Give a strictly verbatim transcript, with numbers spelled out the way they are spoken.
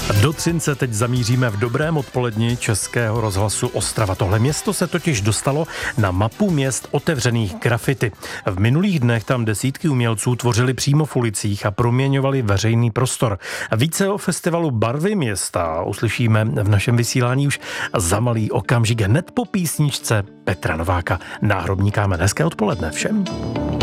Do Třince teď zamíříme v dobrém odpoledni Českého rozhlasu Ostrava. Tohle město se totiž dostalo na mapu měst otevřených graffiti. V minulých dnech tam desítky umělců tvořili přímo v ulicích a proměňovali veřejný prostor. Více o festivalu Barvy města uslyšíme v našem vysílání už za malý okamžik hned po písničce Petra Nováka. Náhrobní kámen. Hezké odpoledne všem.